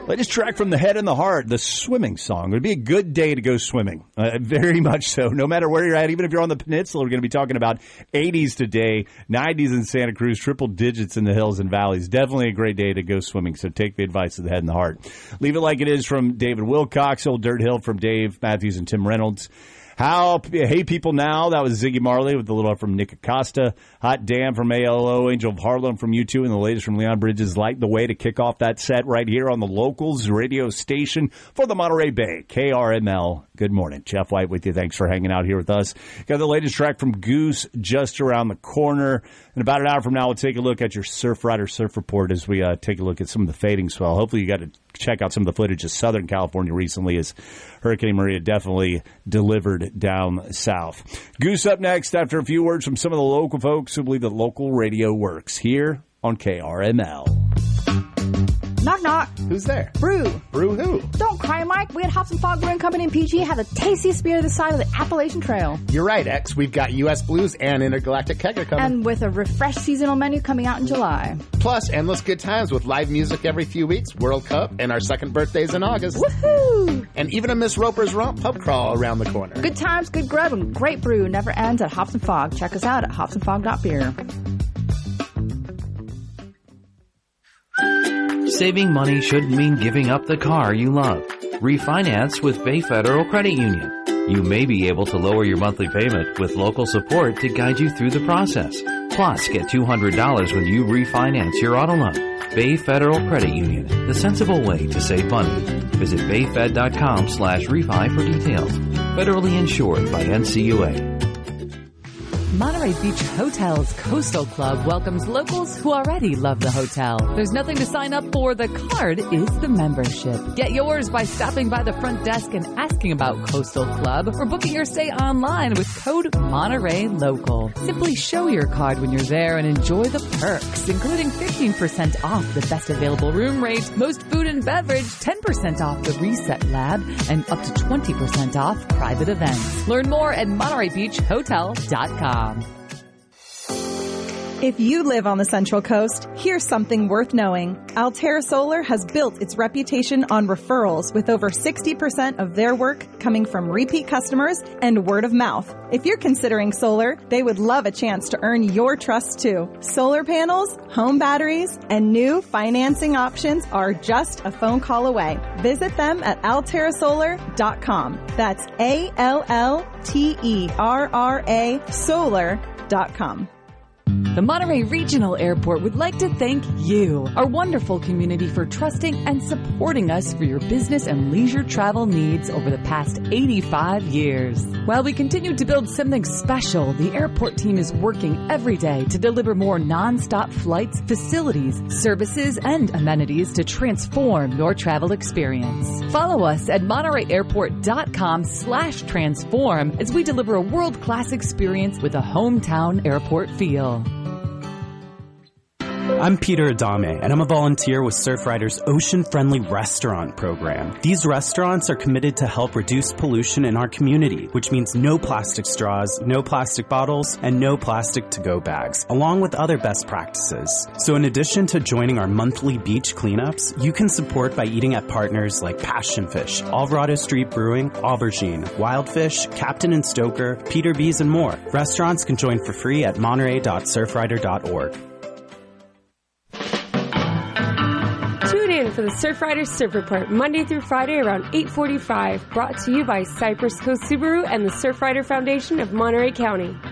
Latest track from The Head and the Heart, the swimming song. It would be a good day to go swimming. Very much so. No matter where you're at, even if you're on the peninsula, we're going to be talking about 80s today, 90s in Santa Cruz, triple digits in the hills and valleys. Definitely a great day to go swimming, so take the advice of The Head and the Heart. Leave It Like It Is from David Wilcox, Old Dirt Hill from Dave Matthews and Tim Reynolds. Hey People Now, that was Ziggy Marley with a little from Nick Acosta. Hot Damn from ALO, Angel of Harlem from U2, and the latest from Leon Bridges. Light the Way to kick off that set right here on the Locals radio station for the Monterey Bay, KRML. Good morning. Jeff White with you. Thanks for hanging out here with us. Got the latest track from Goose just around the corner. In about an hour from now, we'll take a look at your Surf Rider Surf Report as we take a look at some of the fading swell. Hopefully you got to check out some of the footage of Southern California recently as Hurricane Maria definitely delivered down south. Goose up next after a few words from some of the local folks who believe that local radio works here on KRML. Knock, knock. Who's there? Brew. Brew who? Don't cry, Mike. We at Hops and Fog Brewing Company in PG have the tastiest beer this side of the Appalachian Trail. You're right, X. We've got U.S. Blues and Intergalactic Kegger coming. And with a refreshed seasonal menu coming out in July. Plus, endless good times with live music every few weeks, World Cup, and our second birthdays in August. Woohoo! And even a Miss Roper's Romp pub crawl around the corner. Good times, good grub, and great brew never ends at Hops and Fog. Check us out at hopsandfog.beer. Saving money shouldn't mean giving up the car you love. Refinance with Bay Federal Credit Union. You may be able to lower your monthly payment with local support to guide you through the process. Plus, get $200 when you refinance your auto loan. Bay Federal Credit Union, the sensible way to save money. Visit bayfed.com/refi for details. Federally insured by NCUA. Monterey Beach Hotel's Coastal Club welcomes locals who already love the hotel. There's nothing to sign up for. The card is the membership. Get yours by stopping by the front desk and asking about Coastal Club or booking your stay online with code Monterey Local. Simply show your card when you're there and enjoy the perks, including 15% off the best available room rate, most food and beverage, 10% off the Reset Lab, and up to 20% off private events. Learn more at MontereyBeachHotel.com. If you live on the Central Coast, here's something worth knowing. Altera Solar has built its reputation on referrals, with over 60% of their work coming from repeat customers and word of mouth. If you're considering solar, they would love a chance to earn your trust too. Solar panels, home batteries, and new financing options are just a phone call away. Visit them at alterasolar.com. That's ALLTERRA solar.com. The Monterey Regional Airport would like to thank you, our wonderful community, for trusting and supporting us for your business and leisure travel needs over the past 85 years. While we continue to build something special, the airport team is working every day to deliver more nonstop flights, facilities, services, and amenities to transform your travel experience. Follow us at MontereyAirport.com/transform as we deliver a world-class experience with a hometown airport feel. I'm Peter Adame, and I'm a volunteer with Surfrider's Ocean-Friendly Restaurant program. These restaurants are committed to help reduce pollution in our community, which means no plastic straws, no plastic bottles, and no plastic to-go bags, along with other best practices. So in addition to joining our monthly beach cleanups, you can support by eating at partners like Passion Fish, Alvarado Street Brewing, Aubergine, Wildfish, Captain and Stoker, Peter B's, and more. Restaurants can join for free at monterey.surfrider.org. Tune in for the Surfrider Surf Report Monday through Friday around 8:45, brought to you by Cypress Coast Subaru and the Surfrider Foundation of Monterey County.